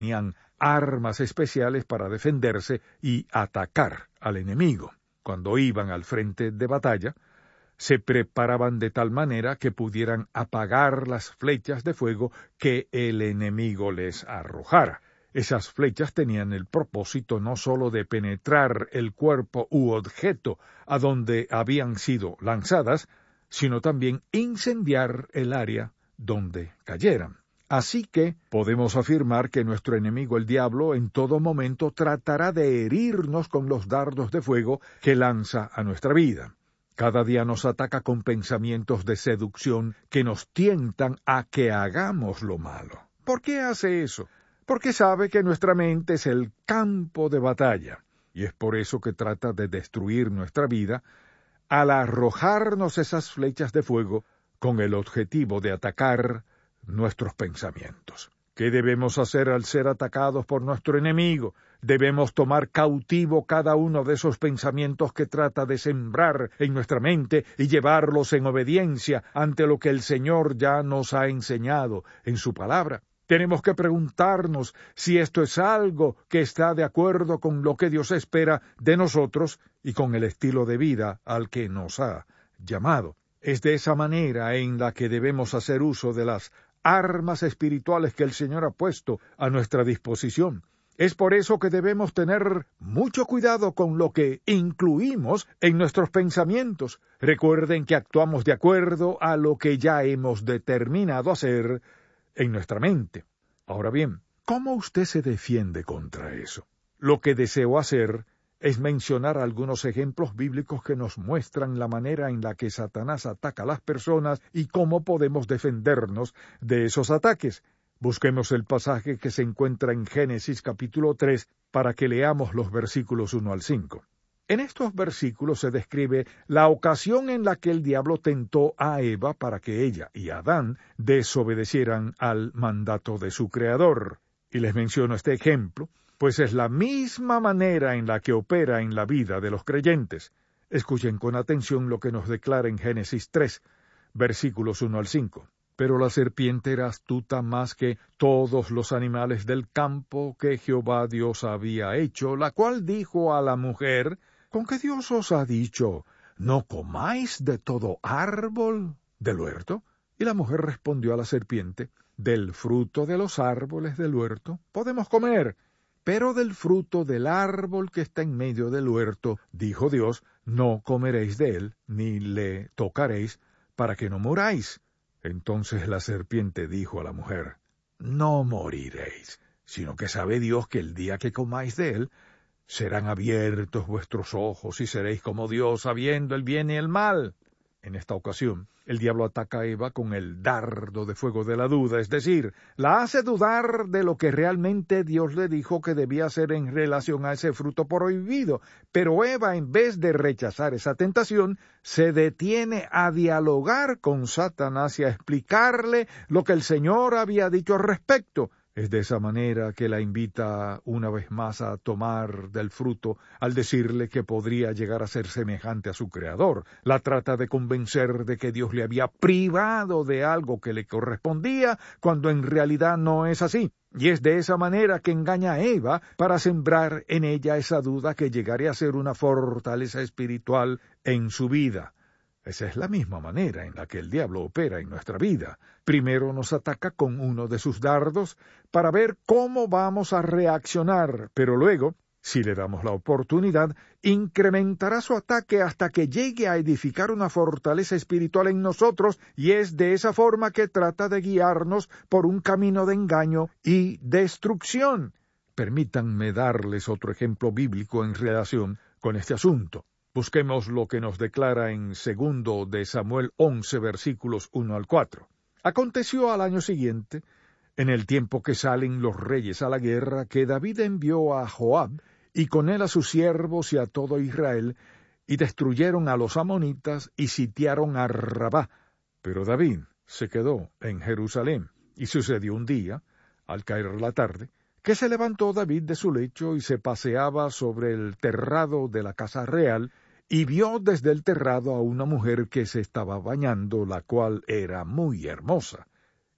tenían armas especiales para defenderse y atacar al enemigo. Cuando iban al frente de batalla, se preparaban de tal manera que pudieran apagar las flechas de fuego que el enemigo les arrojara. Esas flechas tenían el propósito no sólo de penetrar el cuerpo u objeto a donde habían sido lanzadas, sino también incendiar el área donde cayeran. Así que podemos afirmar que nuestro enemigo el diablo en todo momento tratará de herirnos con los dardos de fuego que lanza a nuestra vida. Cada día nos ataca con pensamientos de seducción que nos tientan a que hagamos lo malo. ¿Por qué hace eso? Porque sabe que nuestra mente es el campo de batalla, y es por eso que trata de destruir nuestra vida al arrojarnos esas flechas de fuego con el objetivo de atacar nuestros pensamientos. ¿Qué debemos hacer al ser atacados por nuestro enemigo? Debemos tomar cautivo cada uno de esos pensamientos que trata de sembrar en nuestra mente y llevarlos en obediencia ante lo que el Señor ya nos ha enseñado en su palabra. Tenemos que preguntarnos si esto es algo que está de acuerdo con lo que Dios espera de nosotros y con el estilo de vida al que nos ha llamado. Es de esa manera en la que debemos hacer uso de las armas espirituales que el Señor ha puesto a nuestra disposición. Es por eso que debemos tener mucho cuidado con lo que incluimos en nuestros pensamientos. Recuerden que actuamos de acuerdo a lo que ya hemos determinado hacer en nuestra mente. Ahora bien, ¿cómo usted se defiende contra eso? Lo que deseo hacer es mencionar algunos ejemplos bíblicos que nos muestran la manera en la que Satanás ataca a las personas y cómo podemos defendernos de esos ataques. Busquemos el pasaje que se encuentra en Génesis capítulo 3 para que leamos los versículos 1 al 5. En estos versículos se describe la ocasión en la que el diablo tentó a Eva para que ella y Adán desobedecieran al mandato de su creador. Y les menciono este ejemplo, pues es la misma manera en la que opera en la vida de los creyentes. Escuchen con atención lo que nos declara en Génesis 3, versículos 1 al 5. Pero la serpiente era astuta más que todos los animales del campo que Jehová Dios había hecho, la cual dijo a la mujer: ¿con qué Dios os ha dicho, no comáis de todo árbol del huerto? Y la mujer respondió a la serpiente: del fruto de los árboles del huerto podemos comer, pero del fruto del árbol que está en medio del huerto, dijo Dios, no comeréis de él, ni le tocaréis, para que no muráis. Entonces la serpiente dijo a la mujer: no moriréis, sino que sabe Dios que el día que comáis de él, serán abiertos vuestros ojos y seréis como Dios, sabiendo el bien y el mal. En esta ocasión, el diablo ataca a Eva con el dardo de fuego de la duda, es decir, la hace dudar de lo que realmente Dios le dijo que debía hacer en relación a ese fruto prohibido. Pero Eva, en vez de rechazar esa tentación, se detiene a dialogar con Satanás y a explicarle lo que el Señor había dicho al respecto. Es de esa manera que la invita una vez más a tomar del fruto al decirle que podría llegar a ser semejante a su Creador. La trata de convencer de que Dios le había privado de algo que le correspondía, cuando en realidad no es así. Y es de esa manera que engaña a Eva para sembrar en ella esa duda que llegaría a ser una fortaleza espiritual en su vida. Esa es la misma manera en la que el diablo opera en nuestra vida. Primero nos ataca con uno de sus dardos para ver cómo vamos a reaccionar, pero luego, si le damos la oportunidad, incrementará su ataque hasta que llegue a edificar una fortaleza espiritual en nosotros, y es de esa forma que trata de guiarnos por un camino de engaño y destrucción. Permítanme darles otro ejemplo bíblico en relación con este asunto. Busquemos lo que nos declara en 2 de Samuel 11, versículos 1 al 4. Aconteció al año siguiente, en el tiempo que salen los reyes a la guerra, que David envió a Joab, y con él a sus siervos y a todo Israel, y destruyeron a los amonitas y sitiaron a Rabá. Pero David se quedó en Jerusalén. Y sucedió un día, al caer la tarde, que se levantó David de su lecho y se paseaba sobre el terrado de la casa real, y vio desde el terrado a una mujer que se estaba bañando, la cual era muy hermosa.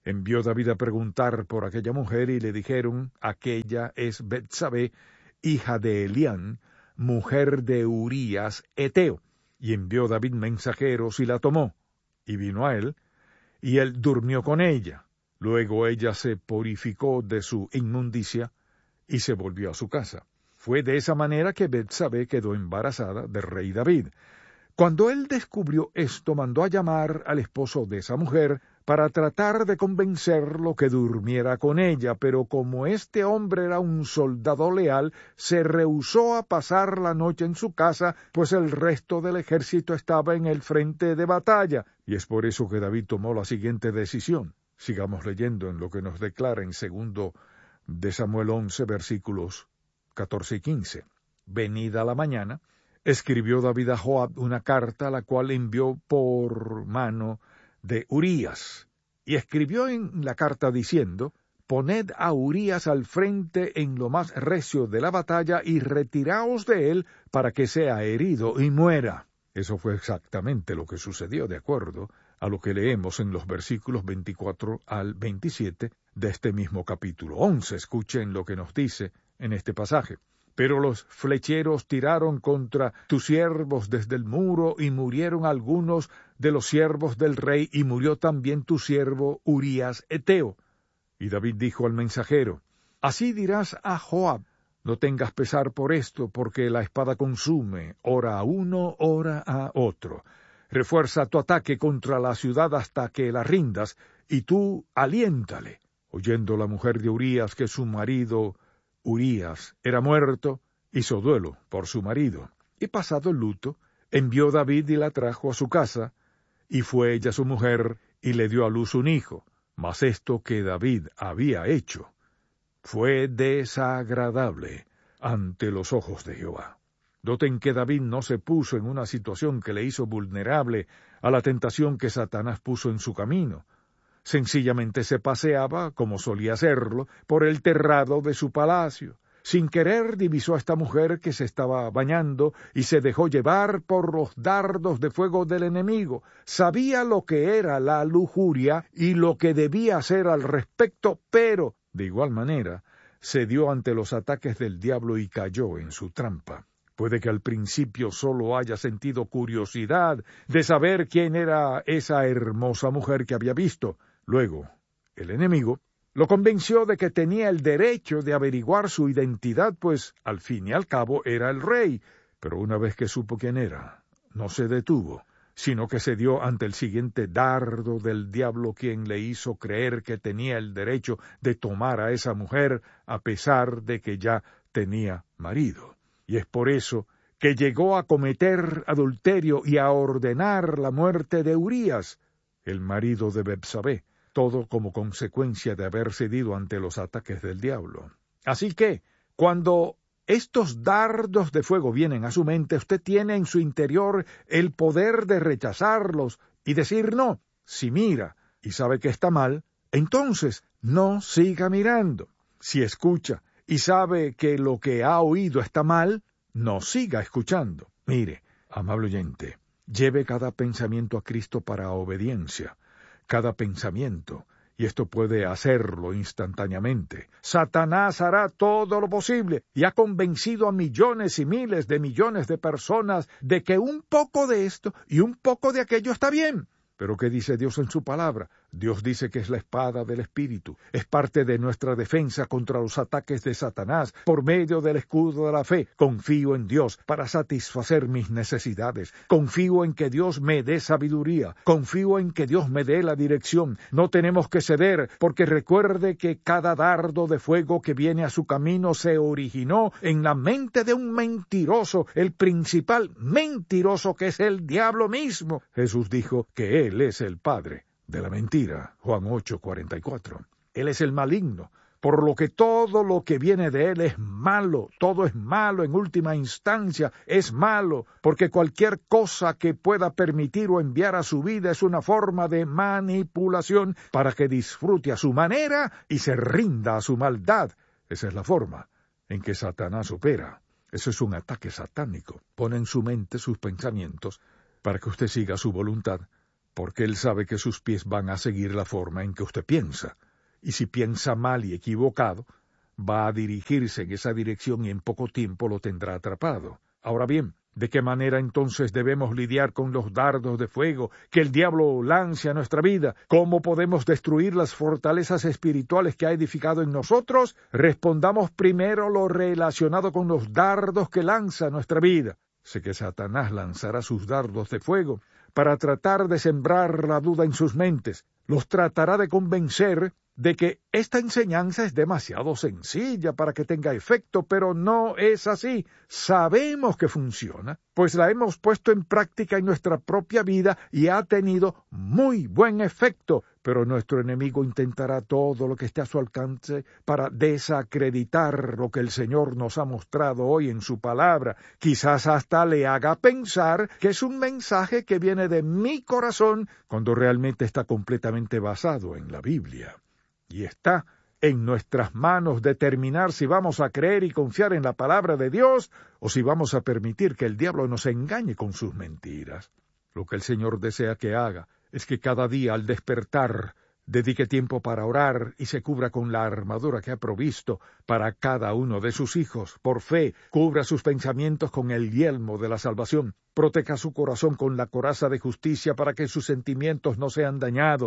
Envió David a preguntar por aquella mujer y le dijeron: aquella es Betsabé, hija de Elián, mujer de Urías Heteo. Y envió David mensajeros y la tomó, y vino a él, y él durmió con ella. Luego ella se purificó de su inmundicia y se volvió a su casa. Fue de esa manera que Betsabé quedó embarazada del rey David. Cuando él descubrió esto, mandó a llamar al esposo de esa mujer para tratar de convencerlo que durmiera con ella, pero como este hombre era un soldado leal, se rehusó a pasar la noche en su casa, pues el resto del ejército estaba en el frente de batalla, y es por eso que David tomó la siguiente decisión. Sigamos leyendo en lo que nos declara en 2 de Samuel 11, versículos 14 y 15. Venida la mañana, escribió David a Joab una carta, la cual envió por mano de Urías, y escribió en la carta diciendo: poned a Urías al frente en lo más recio de la batalla y retiraos de él para que sea herido y muera. Eso fue exactamente lo que sucedió, de acuerdo a lo que leemos en los versículos 24 al 27 de este mismo capítulo 11. Escuchen lo que nos dice en este pasaje. Pero los flecheros tiraron contra tus siervos desde el muro, y murieron algunos de los siervos del rey, y murió también tu siervo Urías Heteo. Y David dijo al mensajero: así dirás a Joab: no tengas pesar por esto, porque la espada consume, ora a uno, ora a otro. Refuerza tu ataque contra la ciudad hasta que la rindas, y tú aliéntale. Oyendo la mujer de Urías que su marido Urías era muerto, hizo duelo por su marido, y pasado el luto, envió David y la trajo a su casa, y fue ella su mujer, y le dio a luz un hijo. Mas esto que David había hecho fue desagradable ante los ojos de Jehová. Noten que David no se puso en una situación que le hizo vulnerable a la tentación que Satanás puso en su camino. Sencillamente se paseaba, como solía hacerlo, por el terrado de su palacio. Sin querer divisó a esta mujer que se estaba bañando y se dejó llevar por los dardos de fuego del enemigo. Sabía lo que era la lujuria y lo que debía hacer al respecto, pero, de igual manera, cedió ante los ataques del diablo y cayó en su trampa. Puede que al principio solo haya sentido curiosidad de saber quién era esa hermosa mujer que había visto. Luego, el enemigo lo convenció de que tenía el derecho de averiguar su identidad, pues al fin y al cabo era el rey. Pero una vez que supo quién era, no se detuvo, sino que se dio ante el siguiente dardo del diablo, quien le hizo creer que tenía el derecho de tomar a esa mujer a pesar de que ya tenía marido. Y es por eso que llegó a cometer adulterio y a ordenar la muerte de Urías, el marido de Betsabé, todo como consecuencia de haber cedido ante los ataques del diablo. Así que, cuando estos dardos de fuego vienen a su mente, usted tiene en su interior el poder de rechazarlos y decir no. Si mira y sabe que está mal, entonces no siga mirando. Si escucha y sabe que lo que ha oído está mal, no siga escuchando. Mire, amable oyente, lleve cada pensamiento a Cristo para obediencia. Cada pensamiento, y esto puede hacerlo instantáneamente. Satanás hará todo lo posible y ha convencido a millones y miles de millones de personas de que un poco de esto y un poco de aquello está bien. Pero ¿qué dice Dios en su palabra? Dios dice que es la espada del Espíritu. Es parte de nuestra defensa contra los ataques de Satanás por medio del escudo de la fe. Confío en Dios para satisfacer mis necesidades. Confío en que Dios me dé sabiduría. Confío en que Dios me dé la dirección. No tenemos que ceder, porque recuerde que cada dardo de fuego que viene a su camino se originó en la mente de un mentiroso, el principal mentiroso, que es el diablo mismo. Jesús dijo que Él es el padre de la mentira, Juan 8:44. Él es el maligno, por lo que todo lo que viene de él es malo. Todo es malo en última instancia, es malo, porque cualquier cosa que pueda permitir o enviar a su vida es una forma de manipulación para que disfrute a su manera y se rinda a su maldad. Esa es la forma en que Satanás opera. Eso es un ataque satánico. Pone en su mente sus pensamientos para que usted siga su voluntad, porque él sabe que sus pies van a seguir la forma en que usted piensa, y si piensa mal y equivocado, va a dirigirse en esa dirección y en poco tiempo lo tendrá atrapado. Ahora bien, ¿de qué manera entonces debemos lidiar con los dardos de fuego que el diablo lance a nuestra vida? ¿Cómo podemos destruir las fortalezas espirituales que ha edificado en nosotros? Respondamos primero lo relacionado con los dardos que lanza a nuestra vida. Sé que Satanás lanzará sus dardos de fuego para tratar de sembrar la duda en sus mentes. Los tratará de convencer de que esta enseñanza es demasiado sencilla para que tenga efecto, pero no es así. Sabemos que funciona, pues la hemos puesto en práctica en nuestra propia vida y ha tenido muy buen efecto, pero nuestro enemigo intentará todo lo que esté a su alcance para desacreditar lo que el Señor nos ha mostrado hoy en su palabra. Quizás hasta le haga pensar que es un mensaje que viene de mi corazón, cuando realmente está completamente basado en la Biblia. Y está en nuestras manos determinar si vamos a creer y confiar en la palabra de Dios o si vamos a permitir que el diablo nos engañe con sus mentiras. Lo que el Señor desea que haga es que cada día al despertar dedique tiempo para orar y se cubra con la armadura que ha provisto para cada uno de sus hijos. Por fe, cubra sus pensamientos con el yelmo de la salvación. Proteja su corazón con la coraza de justicia para que sus sentimientos no sean dañados.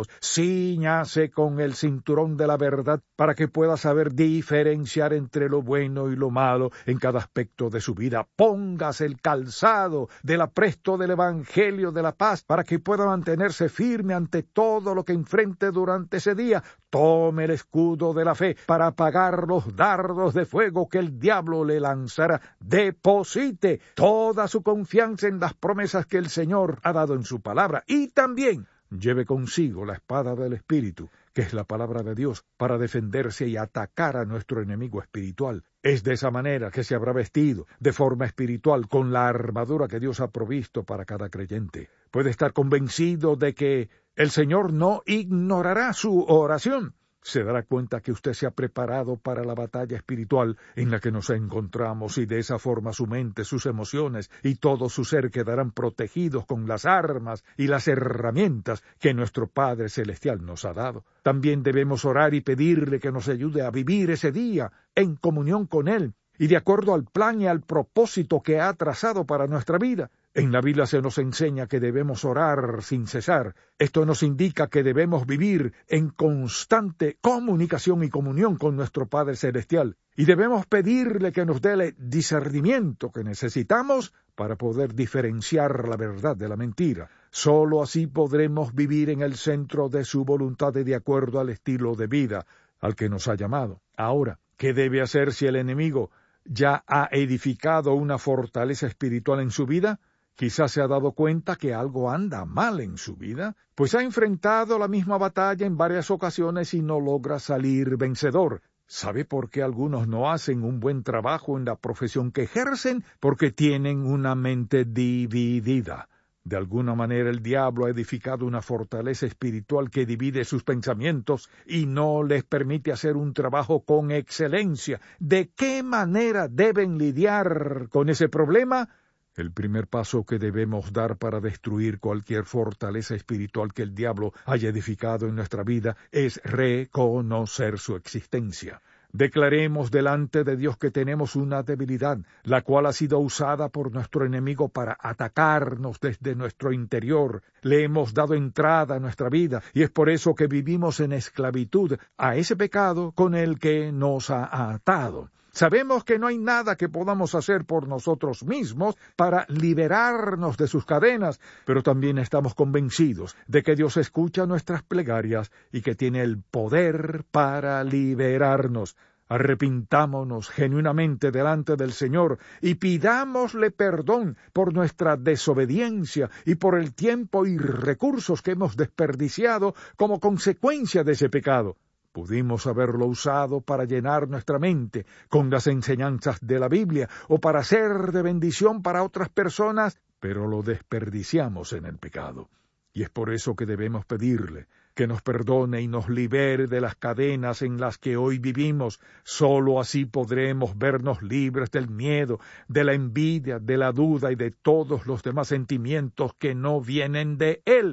Cíñase con el cinturón de la verdad para que pueda saber diferenciar entre lo bueno y lo malo en cada aspecto de su vida. Póngase el calzado del apresto del Evangelio de la paz para que pueda mantenerse firme ante todo lo que enfrente durante ese día. Tome el escudo de la fe para apagar los dardos de fuego que el diablo le lanzará. Deposite toda su confianza en las promesas que el Señor ha dado en su palabra y también lleve consigo la espada del Espíritu, que es la palabra de Dios, para defenderse y atacar a nuestro enemigo espiritual. Es de esa manera que se habrá vestido de forma espiritual con la armadura que Dios ha provisto para cada creyente. Puede estar convencido de que el Señor no ignorará su oración. Se dará cuenta que usted se ha preparado para la batalla espiritual en la que nos encontramos y de esa forma su mente, sus emociones y todo su ser quedarán protegidos con las armas y las herramientas que nuestro Padre Celestial nos ha dado. También debemos orar y pedirle que nos ayude a vivir ese día en comunión con Él y de acuerdo al plan y al propósito que ha trazado para nuestra vida. En la Biblia se nos enseña que debemos orar sin cesar. Esto nos indica que debemos vivir en constante comunicación y comunión con nuestro Padre Celestial. Y debemos pedirle que nos dé el discernimiento que necesitamos para poder diferenciar la verdad de la mentira. Solo así podremos vivir en el centro de su voluntad y de acuerdo al estilo de vida al que nos ha llamado. Ahora, ¿qué debe hacer si el enemigo ya ha edificado una fortaleza espiritual en su vida? Quizás se ha dado cuenta que algo anda mal en su vida, pues ha enfrentado la misma batalla en varias ocasiones y no logra salir vencedor. ¿Sabe por qué algunos no hacen un buen trabajo en la profesión que ejercen? Porque tienen una mente dividida. De alguna manera el diablo ha edificado una fortaleza espiritual que divide sus pensamientos y no les permite hacer un trabajo con excelencia. ¿De qué manera deben lidiar con ese problema? El primer paso que debemos dar para destruir cualquier fortaleza espiritual que el diablo haya edificado en nuestra vida es reconocer su existencia. Declaremos delante de Dios que tenemos una debilidad, la cual ha sido usada por nuestro enemigo para atacarnos desde nuestro interior. Le hemos dado entrada a nuestra vida y es por eso que vivimos en esclavitud a ese pecado con el que nos ha atado. Sabemos que no hay nada que podamos hacer por nosotros mismos para liberarnos de sus cadenas, pero también estamos convencidos de que Dios escucha nuestras plegarias y que tiene el poder para liberarnos. Arrepintámonos genuinamente delante del Señor y pidámosle perdón por nuestra desobediencia y por el tiempo y recursos que hemos desperdiciado como consecuencia de ese pecado. Pudimos haberlo usado para llenar nuestra mente con las enseñanzas de la Biblia o para ser de bendición para otras personas, pero lo desperdiciamos en el pecado. Y es por eso que debemos pedirle que nos perdone y nos libere de las cadenas en las que hoy vivimos. Solo así podremos vernos libres del miedo, de la envidia, de la duda y de todos los demás sentimientos que no vienen de Él.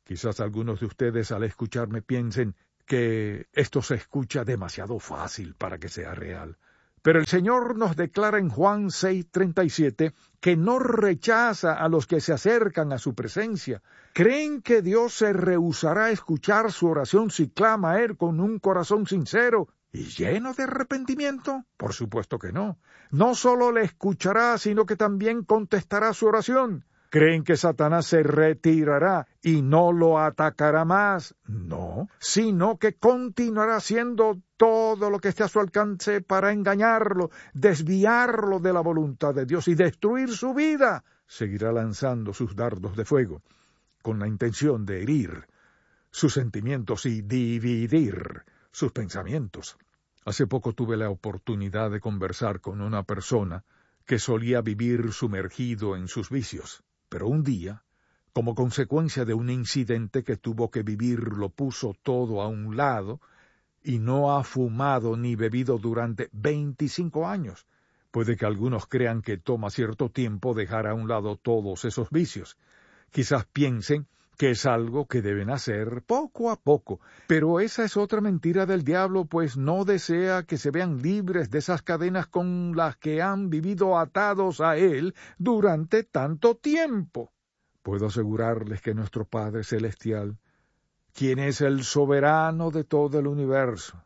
Quizás algunos de ustedes al escucharme piensen que esto se escucha demasiado fácil para que sea real. Pero el Señor nos declara en Juan 6:37 que no rechaza a los que se acercan a su presencia. ¿Creen que Dios se rehusará a escuchar su oración si clama a Él con un corazón sincero y lleno de arrepentimiento? Por supuesto que no. No solo le escuchará, sino que también contestará su oración. ¿Creen que Satanás se retirará y no lo atacará más? No, sino que continuará haciendo todo lo que esté a su alcance para engañarlo, desviarlo de la voluntad de Dios y destruir su vida. Seguirá lanzando sus dardos de fuego, con la intención de herir sus sentimientos y dividir sus pensamientos. Hace poco tuve la oportunidad de conversar con una persona que solía vivir sumergido en sus vicios. Pero un día, como consecuencia de un incidente que tuvo que vivir, lo puso todo a un lado y no ha fumado ni bebido durante 25 años. Puede que algunos crean que toma cierto tiempo dejar a un lado todos esos vicios. Quizás piensen que es algo que deben hacer poco a poco, pero esa es otra mentira del diablo, pues no desea que se vean libres de esas cadenas con las que han vivido atados a él durante tanto tiempo. Puedo asegurarles que nuestro Padre Celestial, quien es el soberano de todo el universo,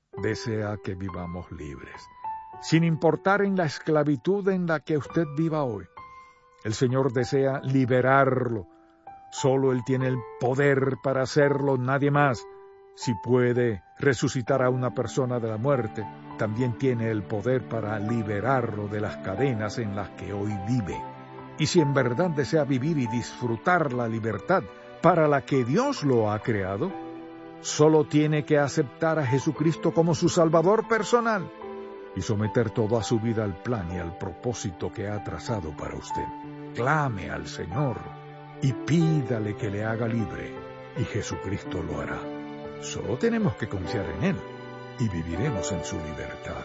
desea que vivamos libres, sin importar en la esclavitud en la que usted viva hoy. El Señor desea liberarlo. Solo Él tiene el poder para hacerlo, nadie más. Si puede resucitar a una persona de la muerte, también tiene el poder para liberarlo de las cadenas en las que hoy vive. Y si en verdad desea vivir y disfrutar la libertad para la que Dios lo ha creado, solo tiene que aceptar a Jesucristo como su Salvador personal y someter toda su vida al plan y al propósito que ha trazado para usted. Clame al Señor y pídale que le haga libre, y Jesucristo lo hará. Solo tenemos que confiar en Él, y viviremos en su libertad.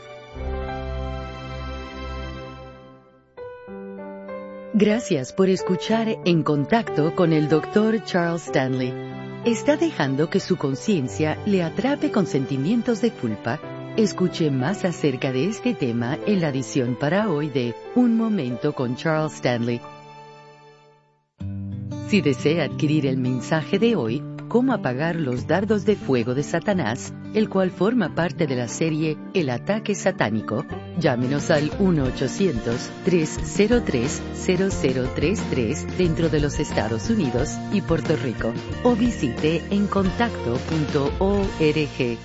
Gracias por escuchar En Contacto con el Dr. Charles Stanley. ¿Está dejando que su conciencia le atrape con sentimientos de culpa? Escuche más acerca de este tema en la edición para hoy de Un Momento con Charles Stanley. Si desea adquirir el mensaje de hoy, Cómo apagar los dardos de fuego de Satanás, el cual forma parte de la serie El Ataque Satánico, llámenos al 1-800-303-0033 dentro de los Estados Unidos y Puerto Rico, o visite encontacto.org.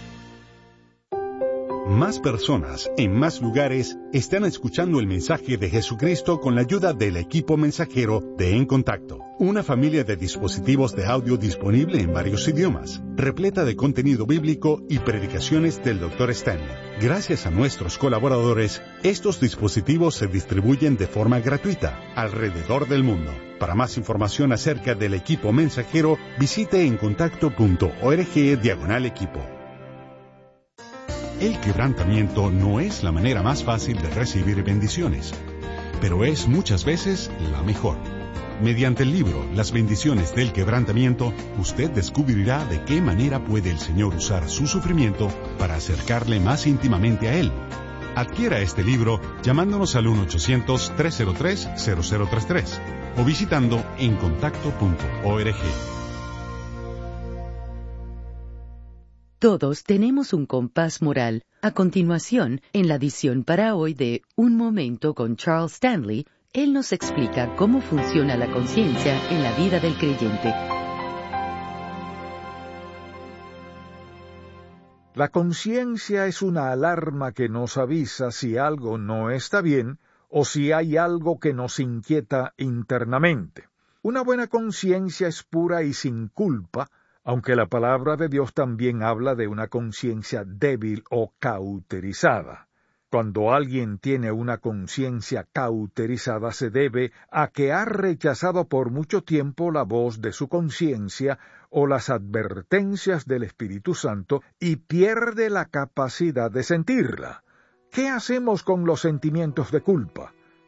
Más personas, en más lugares, están escuchando el mensaje de Jesucristo con la ayuda del equipo mensajero de En Contacto. Una familia de dispositivos de audio disponible en varios idiomas, repleta de contenido bíblico y predicaciones del Dr. Stanley. Gracias a nuestros colaboradores, estos dispositivos se distribuyen de forma gratuita alrededor del mundo. Para más información acerca del equipo mensajero, visite encontacto.org/equipo. El quebrantamiento no es la manera más fácil de recibir bendiciones, pero es muchas veces la mejor. Mediante el libro Las bendiciones del quebrantamiento, usted descubrirá de qué manera puede el Señor usar su sufrimiento para acercarle más íntimamente a Él. Adquiera este libro llamándonos al 1-800-303-0033 o visitando encontacto.org. Todos tenemos un compás moral. A continuación, en la edición para hoy de Un Momento con Charles Stanley, él nos explica cómo funciona la conciencia en la vida del creyente. La conciencia es una alarma que nos avisa si algo no está bien o si hay algo que nos inquieta internamente. Una buena conciencia es pura y sin culpa, aunque la palabra de Dios también habla de una conciencia débil o cauterizada. Cuando alguien tiene una conciencia cauterizada se debe a que ha rechazado por mucho tiempo la voz de su conciencia o las advertencias del Espíritu Santo y pierde la capacidad de sentirla. ¿Qué hacemos con los sentimientos de culpa?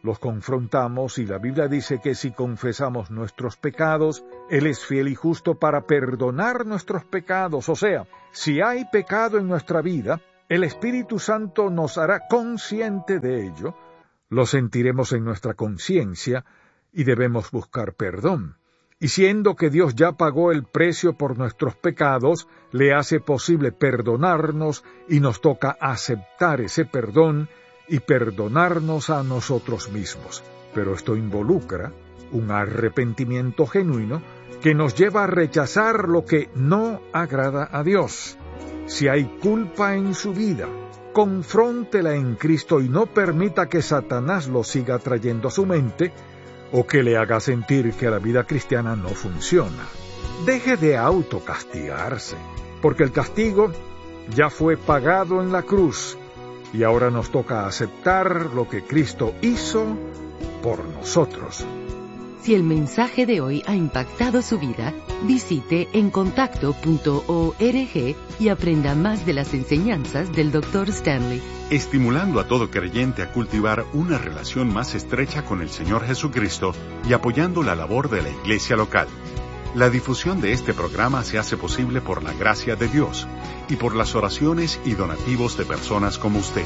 los confrontamos y la Biblia dice que si confesamos nuestros pecados, Él es fiel y justo para perdonar nuestros pecados. O sea, si hay pecado en nuestra vida, el Espíritu Santo nos hará consciente de ello, lo sentiremos en nuestra conciencia y debemos buscar perdón. Y siendo que Dios ya pagó el precio por nuestros pecados, le hace posible perdonarnos y nos toca aceptar ese perdón y perdonarnos a nosotros mismos. Pero esto involucra un arrepentimiento genuino que nos lleva a rechazar lo que no agrada a Dios. Si hay culpa en su vida, confróntela en Cristo y no permita que Satanás lo siga trayendo a su mente o que le haga sentir que la vida cristiana no funciona. Deje de autocastigarse, porque el castigo ya fue pagado en la cruz y ahora nos toca aceptar lo que Cristo hizo por nosotros. Si el mensaje de hoy ha impactado su vida, visite encontacto.org y aprenda más de las enseñanzas del Dr. Stanley. Estimulando a todo creyente a cultivar una relación más estrecha con el Señor Jesucristo y apoyando la labor de la iglesia local. La difusión de este programa se hace posible por la gracia de Dios y por las oraciones y donativos de personas como usted.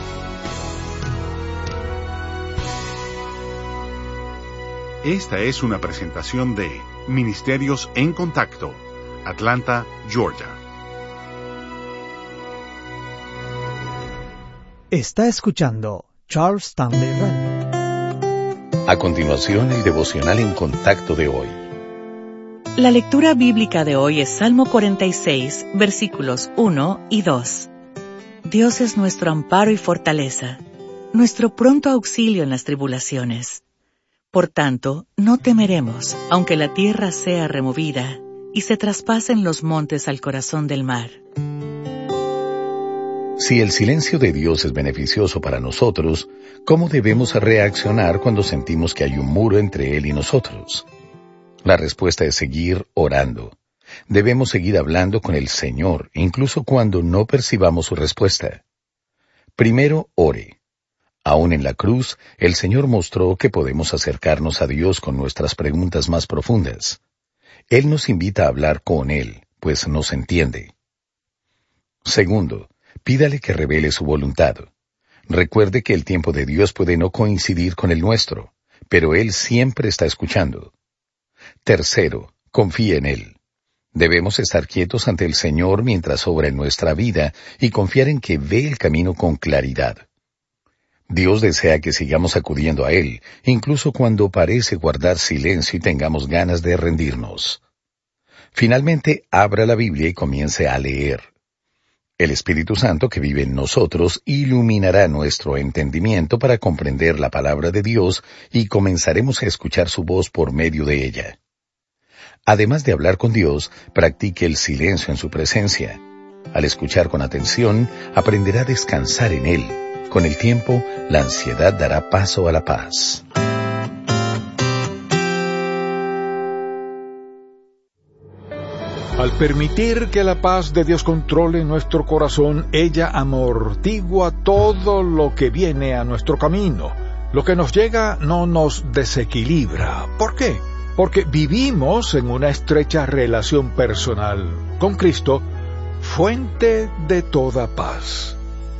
Esta es una presentación de Ministerios en Contacto, Atlanta, Georgia. Está escuchando Charles Stanley Radio. A continuación, el devocional en contacto de hoy. La lectura bíblica de hoy es Salmo 46, versículos 1 y 2. Dios es nuestro amparo y fortaleza, nuestro pronto auxilio en las tribulaciones. Por tanto, no temeremos, aunque la tierra sea removida y se traspasen los montes al corazón del mar. Si el silencio de Dios es beneficioso para nosotros, ¿cómo debemos reaccionar cuando sentimos que hay un muro entre Él y nosotros? La respuesta es seguir orando. Debemos seguir hablando con el Señor, incluso cuando no percibamos su respuesta. Primero, ore. Aún en la cruz, el Señor mostró que podemos acercarnos a Dios con nuestras preguntas más profundas. Él nos invita a hablar con Él, pues nos entiende. Segundo, pídale que revele su voluntad. Recuerde que el tiempo de Dios puede no coincidir con el nuestro, pero Él siempre está escuchando. Tercero, confíe en Él. Debemos estar quietos ante el Señor mientras obra en nuestra vida y confiar en que ve el camino con claridad. Dios desea que sigamos acudiendo a Él, incluso cuando parece guardar silencio y tengamos ganas de rendirnos. Finalmente, abra la Biblia y comience a leer. El Espíritu Santo que vive en nosotros iluminará nuestro entendimiento para comprender la palabra de Dios y comenzaremos a escuchar su voz por medio de ella. Además de hablar con Dios, practique el silencio en su presencia. Al escuchar con atención, aprenderá a descansar en Él. Con el tiempo, la ansiedad dará paso a la paz. Al permitir que la paz de Dios controle nuestro corazón, ella amortigua todo lo que viene a nuestro camino. Lo que nos llega no nos desequilibra. ¿Por qué? Porque vivimos en una estrecha relación personal con Cristo, fuente de toda paz.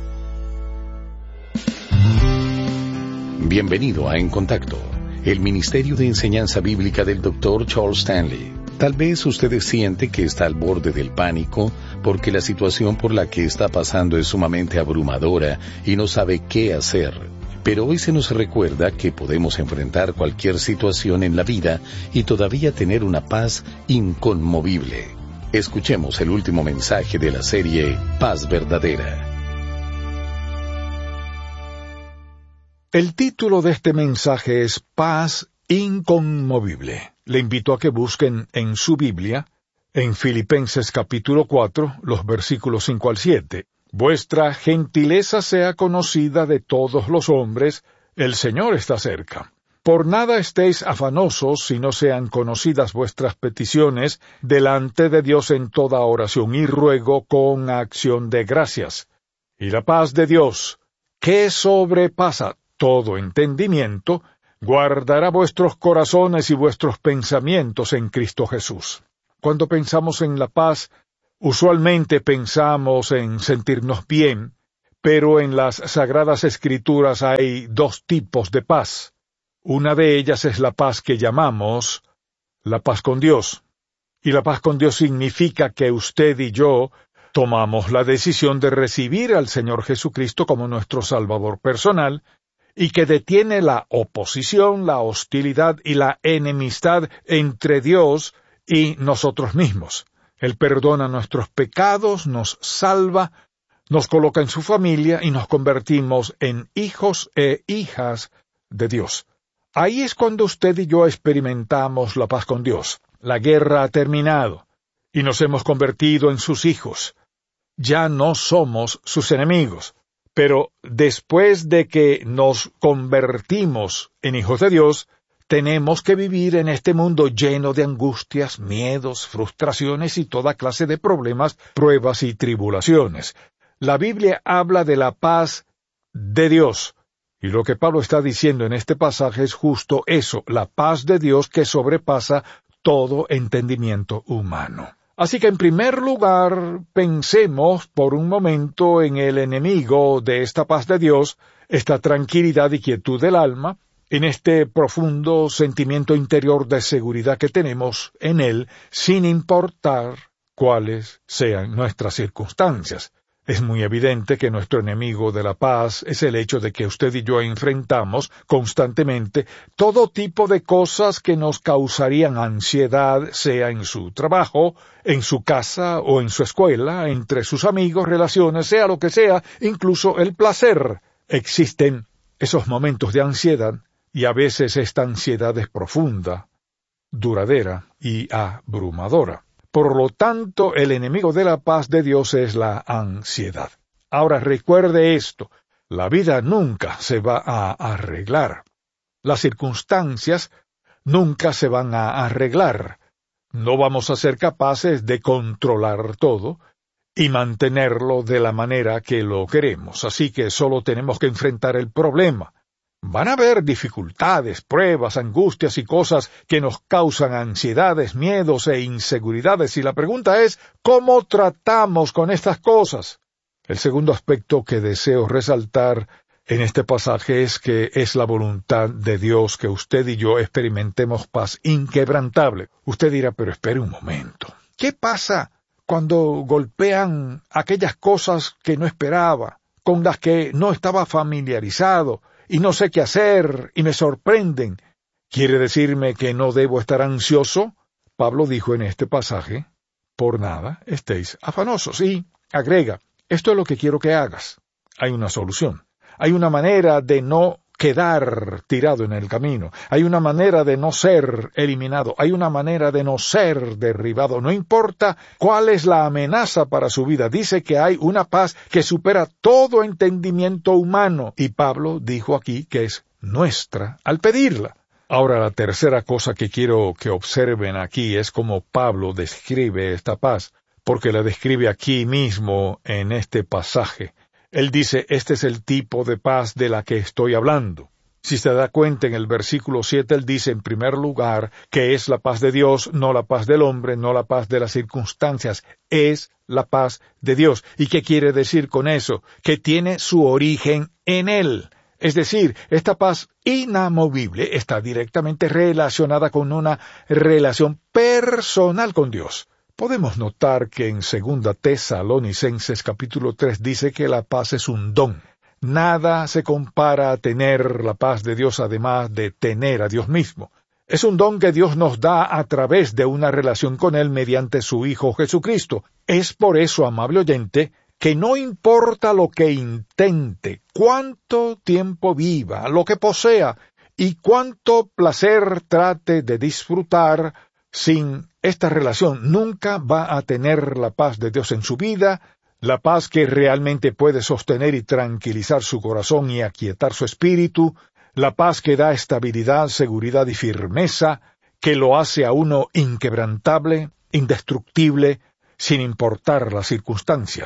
Bienvenido a En Contacto, el Ministerio de Enseñanza Bíblica del Dr. Charles Stanley. Tal vez usted siente que está al borde del pánico porque la situación por la que está pasando es sumamente abrumadora y no sabe qué hacer. Pero hoy se nos recuerda que podemos enfrentar cualquier situación en la vida y todavía tener una paz inconmovible. Escuchemos el último mensaje de la serie Paz Verdadera. El título de este mensaje es Paz Inconmovible. Le invito a que busquen en su Biblia, en Filipenses capítulo 4, los versículos 5 al 7. Vuestra gentileza sea conocida de todos los hombres, el Señor está cerca. Por nada estéis afanosos, si no sean conocidas vuestras peticiones delante de Dios en toda oración y ruego con acción de gracias. Y la paz de Dios, que sobrepasa todo entendimiento, guardará vuestros corazones y vuestros pensamientos en Cristo Jesús. Cuando pensamos en la paz, usualmente pensamos en sentirnos bien, pero en las Sagradas Escrituras hay dos tipos de paz. Una de ellas es la paz que llamamos la paz con Dios. Y la paz con Dios significa que usted y yo tomamos la decisión de recibir al Señor Jesucristo como nuestro Salvador personal, y que detiene la oposición, la hostilidad y la enemistad entre Dios y nosotros mismos. Él perdona nuestros pecados, nos salva, nos coloca en su familia y nos convertimos en hijos e hijas de Dios. Ahí es cuando usted y yo experimentamos la paz con Dios. La guerra ha terminado y nos hemos convertido en sus hijos. Ya no somos sus enemigos. Pero después de que nos convertimos en hijos de Dios, tenemos que vivir en este mundo lleno de angustias, miedos, frustraciones y toda clase de problemas, pruebas y tribulaciones. La Biblia habla de la paz de Dios. Y lo que Pablo está diciendo en este pasaje es justo eso, la paz de Dios que sobrepasa todo entendimiento humano. Así que en primer lugar, pensemos por un momento en el enemigo de esta paz de Dios, esta tranquilidad y quietud del alma, en este profundo sentimiento interior de seguridad que tenemos en Él, sin importar cuáles sean nuestras circunstancias. Es muy evidente que nuestro enemigo de la paz es el hecho de que usted y yo enfrentamos constantemente todo tipo de cosas que nos causarían ansiedad, sea en su trabajo, en su casa o en su escuela, entre sus amigos, relaciones, sea lo que sea, incluso el placer. Existen esos momentos de ansiedad y a veces esta ansiedad es profunda, duradera y abrumadora. Por lo tanto, el enemigo de la paz de Dios es la ansiedad. Ahora recuerde esto, la vida nunca se va a arreglar. Las circunstancias nunca se van a arreglar. No vamos a ser capaces de controlar todo y mantenerlo de la manera que lo queremos. Así que solo tenemos que enfrentar el problema. Van a haber dificultades, pruebas, angustias y cosas que nos causan ansiedades, miedos e inseguridades. Y la pregunta es, ¿cómo tratamos con estas cosas? El segundo aspecto que deseo resaltar en este pasaje es que es la voluntad de Dios que usted y yo experimentemos paz inquebrantable. Usted dirá, pero espere un momento. ¿Qué pasa cuando golpean aquellas cosas que no esperaba, con las que no estaba familiarizado? Y no sé qué hacer, y me sorprenden. ¿Quiere decirme que no debo estar ansioso? Pablo dijo en este pasaje, por nada estéis afanosos. Y agrega, esto es lo que quiero que hagas. Hay una solución. Hay una manera de no quedar tirado en el camino. Hay una manera de no ser eliminado. Hay una manera de no ser derribado. No importa cuál es la amenaza para su vida. Dice que hay una paz que supera todo entendimiento humano. Y Pablo dijo aquí que es nuestra al pedirla. Ahora, la tercera cosa que quiero que observen aquí es cómo Pablo describe esta paz, porque la describe aquí mismo en este pasaje. Él dice, este es el tipo de paz de la que estoy hablando. Si se da cuenta en el versículo 7, él dice en primer lugar que es la paz de Dios, no la paz del hombre, no la paz de las circunstancias, es la paz de Dios. ¿Y qué quiere decir con eso? Que tiene su origen en Él. Es decir, esta paz inamovible está directamente relacionada con una relación personal con Dios. Podemos notar que en 2 Tesalonicenses capítulo 3 dice que la paz es un don. Nada se compara a tener la paz de Dios además de tener a Dios mismo. Es un don que Dios nos da a través de una relación con Él mediante su Hijo Jesucristo. Es por eso, amable oyente, que no importa lo que intente, cuánto tiempo viva, lo que posea y cuánto placer trate de disfrutar, sin esta relación nunca va a tener la paz de Dios en su vida, la paz que realmente puede sostener y tranquilizar su corazón y aquietar su espíritu, la paz que da estabilidad, seguridad y firmeza, que lo hace a uno inquebrantable, indestructible, sin importar las circunstancias.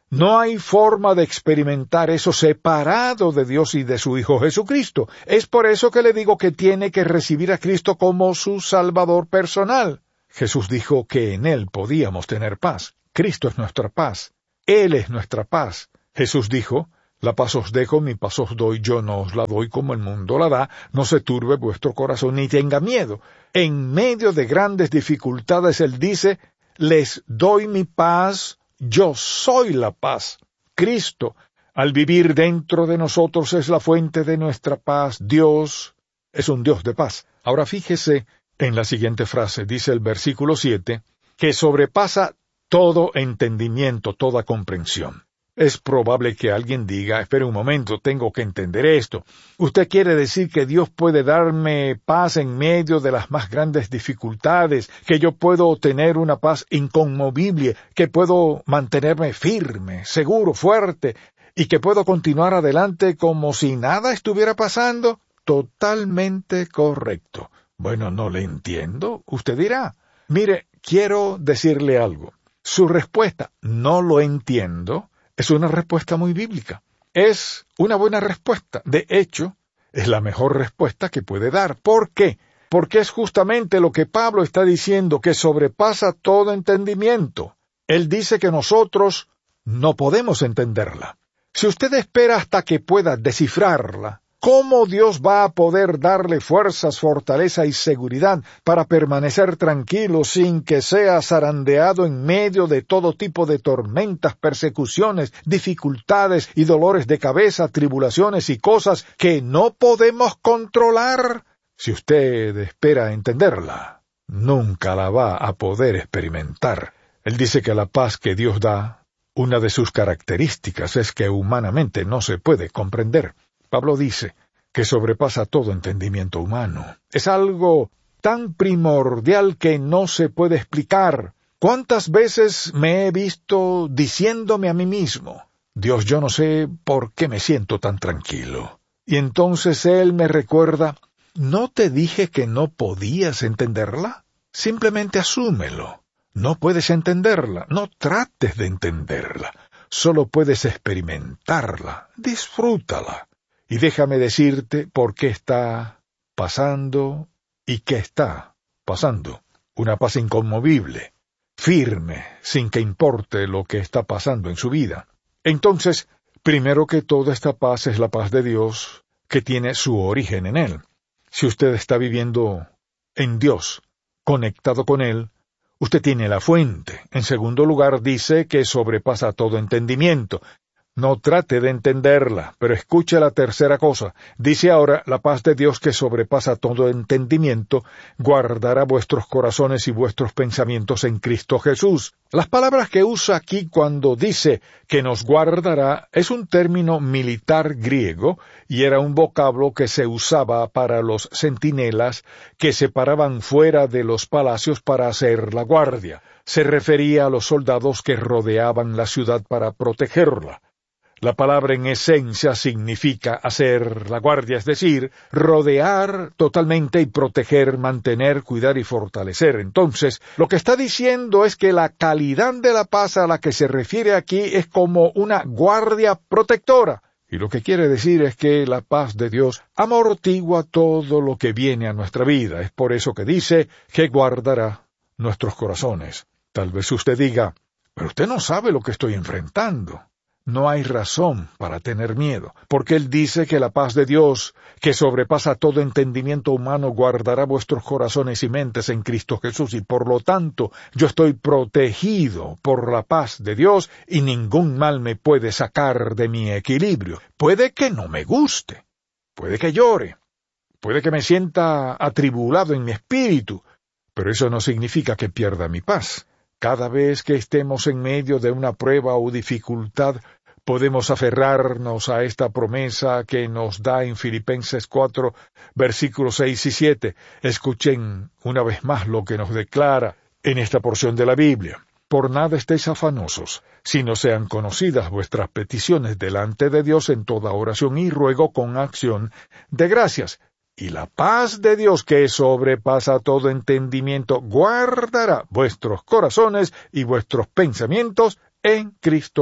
No hay forma de experimentar eso separado de Dios y de su Hijo Jesucristo. Es por eso que le digo que tiene que recibir a Cristo como su Salvador personal. Jesús dijo que en Él podíamos tener paz. Cristo es nuestra paz. Él es nuestra paz. Jesús dijo, la paz os dejo, mi paz os doy, yo no os la doy como el mundo la da, no se turbe vuestro corazón ni tenga miedo. En medio de grandes dificultades Él dice, les doy mi paz, yo soy la paz. Cristo, al vivir dentro de nosotros, es la fuente de nuestra paz. Dios es un Dios de paz. Ahora fíjese en la siguiente frase, dice el versículo 7, que sobrepasa todo entendimiento, toda comprensión. Es probable que alguien diga, espere un momento, tengo que entender esto. ¿Usted quiere decir que Dios puede darme paz en medio de las más grandes dificultades, que yo puedo tener una paz inconmovible, que puedo mantenerme firme, seguro, fuerte, y que puedo continuar adelante como si nada estuviera pasando? Totalmente correcto. Bueno, no le entiendo. Usted dirá, mire, quiero decirle algo. Su respuesta, no lo entiendo, es una respuesta muy bíblica. Es una buena respuesta. De hecho, es la mejor respuesta que puede dar. ¿Por qué? Porque es justamente lo que Pablo está diciendo, que sobrepasa todo entendimiento. Él dice que nosotros no podemos entenderla. Si usted espera hasta que pueda descifrarla, ¿cómo Dios va a poder darle fuerzas, fortaleza y seguridad para permanecer tranquilo sin que sea zarandeado en medio de todo tipo de tormentas, persecuciones, dificultades y dolores de cabeza, tribulaciones y cosas que no podemos controlar? Si usted espera entenderla, nunca la va a poder experimentar. Él dice que la paz que Dios da, una de sus características es que humanamente no se puede comprender. Pablo dice que sobrepasa todo entendimiento humano. Es algo tan primordial que no se puede explicar. ¿Cuántas veces me he visto diciéndome a mí mismo, Dios, yo no sé por qué me siento tan tranquilo? Y entonces Él me recuerda, ¿no te dije que no podías entenderla? Simplemente asúmelo. No puedes entenderla, no trates de entenderla. Solo puedes experimentarla, disfrútala. Y déjame decirte por qué está pasando y qué está pasando. Una paz inconmovible, firme, sin que importe lo que está pasando en su vida. Entonces, primero que todo, esta paz es la paz de Dios, que tiene su origen en Él. Si usted está viviendo en Dios, conectado con Él, usted tiene la fuente. En segundo lugar, dice que sobrepasa todo entendimiento. No trate de entenderla, pero escuche la tercera cosa. Dice ahora, la paz de Dios que sobrepasa todo entendimiento, guardará vuestros corazones y vuestros pensamientos en Cristo Jesús. Las palabras que usa aquí cuando dice que nos guardará es un término militar griego y era un vocablo que se usaba para los centinelas que se paraban fuera de los palacios para hacer la guardia. Se refería a los soldados que rodeaban la ciudad para protegerla. La palabra en esencia significa hacer la guardia, es decir, rodear totalmente y proteger, mantener, cuidar y fortalecer. Entonces, lo que está diciendo es que la calidad de la paz a la que se refiere aquí es como una guardia protectora. Y lo que quiere decir es que la paz de Dios amortigua todo lo que viene a nuestra vida. Es por eso que dice que guardará nuestros corazones. Tal vez usted diga, pero usted no sabe lo que estoy enfrentando. No hay razón para tener miedo, porque Él dice que la paz de Dios, que sobrepasa todo entendimiento humano, guardará vuestros corazones y mentes en Cristo Jesús, y por lo tanto yo estoy protegido por la paz de Dios y ningún mal me puede sacar de mi equilibrio. Puede que no me guste, puede que llore, puede que me sienta atribulado en mi espíritu, pero eso no significa que pierda mi paz. Cada vez que estemos en medio de una prueba o dificultad, podemos aferrarnos a esta promesa que nos da en Filipenses 4, versículos 6 y 7. Escuchen una vez más lo que nos declara en esta porción de la Biblia. Por nada estéis afanosos, sino sean conocidas vuestras peticiones delante de Dios en toda oración y ruego con acción de gracias. Y la paz de Dios que sobrepasa todo entendimiento guardará vuestros corazones y vuestros pensamientos en Cristo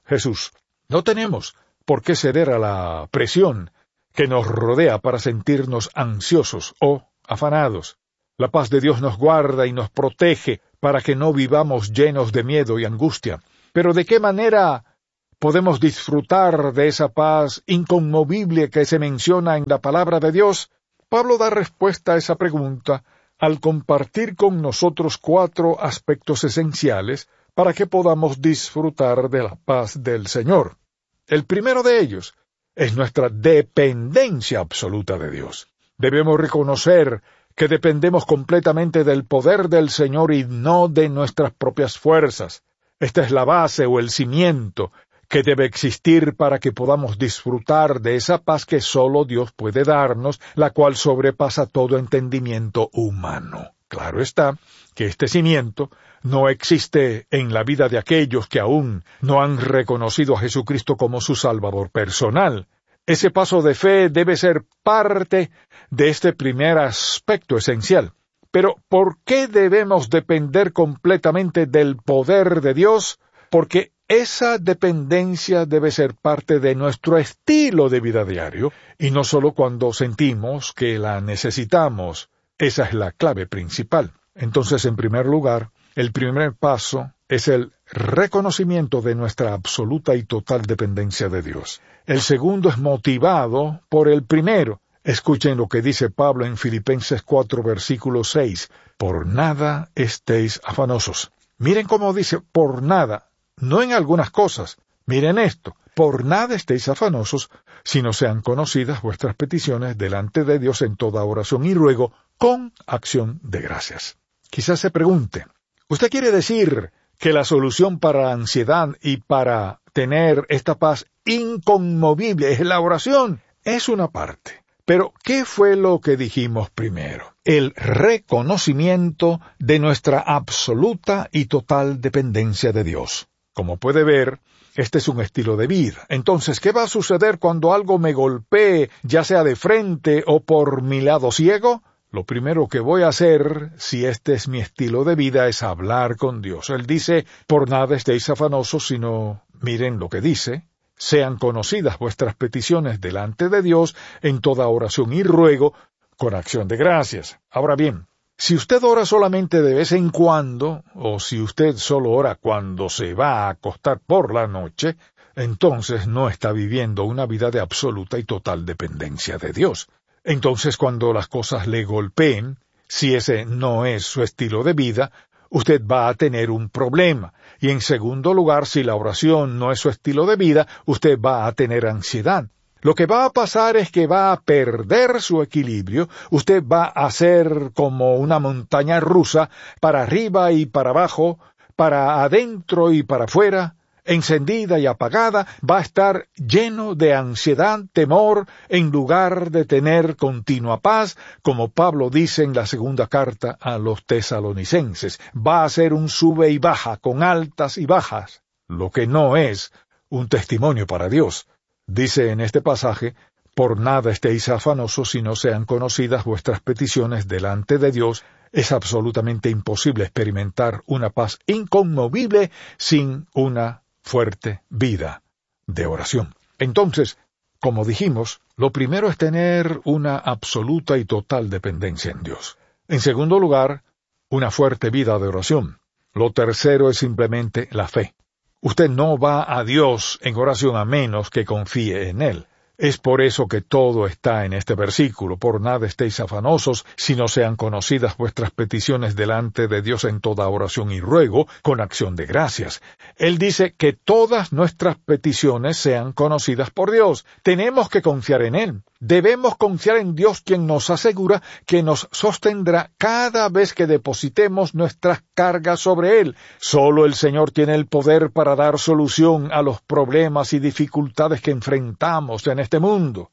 Jesús. No tenemos por qué ceder a la presión que nos rodea para sentirnos ansiosos o afanados. La paz de Dios nos guarda y nos protege para que no vivamos llenos de miedo y angustia. Pero ¿de qué manera podemos disfrutar de esa paz inconmovible que se menciona en la palabra de Dios? Pablo da respuesta a esa pregunta al compartir con nosotros 4 aspectos esenciales para que podamos disfrutar de la paz del Señor. El primero de ellos es nuestra dependencia absoluta de Dios. Debemos reconocer que dependemos completamente del poder del Señor y no de nuestras propias fuerzas. Esta es la base o el cimiento que debe existir para que podamos disfrutar de esa paz que solo Dios puede darnos, la cual sobrepasa todo entendimiento humano. Claro está que este cimiento no existe en la vida de aquellos que aún no han reconocido a Jesucristo como su Salvador personal. Ese paso de fe debe ser parte de este primer aspecto esencial. Pero, ¿por qué debemos depender completamente del poder de Dios? Porque esa dependencia debe ser parte de nuestro estilo de vida diario, y no solo cuando sentimos que la necesitamos. Esa es la clave principal. Entonces, en primer lugar, el primer paso es el reconocimiento de nuestra absoluta y total dependencia de Dios. El segundo es motivado por el primero. Escuchen lo que dice Pablo en Filipenses 4, versículo 6. Por nada estéis afanosos. Miren cómo dice, por nada, no en algunas cosas. Miren esto, por nada estéis afanosos, sino sean conocidas vuestras peticiones delante de Dios en toda oración y ruego, con acción de gracias. Quizás se pregunte, ¿usted quiere decir que la solución para la ansiedad y para tener esta paz inconmovible es la oración? Es una parte. Pero, ¿qué fue lo que dijimos primero? El reconocimiento de nuestra absoluta y total dependencia de Dios. Como puede ver, este es un estilo de vida. Entonces, ¿qué va a suceder cuando algo me golpee, ya sea de frente o por mi lado ciego? Lo primero que voy a hacer, si este es mi estilo de vida, es hablar con Dios. Él dice, por nada estéis afanosos, sino, miren lo que dice, sean conocidas vuestras peticiones delante de Dios en toda oración y ruego, con acción de gracias. Ahora bien, si usted ora solamente de vez en cuando, o si usted solo ora cuando se va a acostar por la noche, entonces no está viviendo una vida de absoluta y total dependencia de Dios. Entonces, cuando las cosas le golpeen, si ese no es su estilo de vida, usted va a tener un problema. Y en segundo lugar, si la oración no es su estilo de vida, usted va a tener ansiedad. Lo que va a pasar es que va a perder su equilibrio, usted va a ser como una montaña rusa, para arriba y para abajo, para adentro y para afuera, encendida y apagada, va a estar lleno de ansiedad, temor, en lugar de tener continua paz, como Pablo dice en la segunda carta a los tesalonicenses. Va a ser un sube y baja, con altas y bajas, lo que no es un testimonio para Dios. Dice en este pasaje, por nada estéis afanosos si no sean conocidas vuestras peticiones delante de Dios. Es absolutamente imposible experimentar una paz inconmovible sin una fuerte vida de oración. Entonces, como dijimos, lo primero es tener una absoluta y total dependencia en Dios. En segundo lugar, una fuerte vida de oración. Lo tercero es simplemente la fe. Usted no va a Dios en oración a menos que confíe en Él. Es por eso que todo está en este versículo. Por nada estéis afanosos, si no sean conocidas vuestras peticiones delante de Dios en toda oración y ruego, con acción de gracias. Él dice que todas nuestras peticiones sean conocidas por Dios. Tenemos que confiar en Él. Debemos confiar en Dios, quien nos asegura que nos sostendrá cada vez que depositemos nuestras cargas sobre Él. Solo el Señor tiene el poder para dar solución a los problemas y dificultades que enfrentamos en este mundo.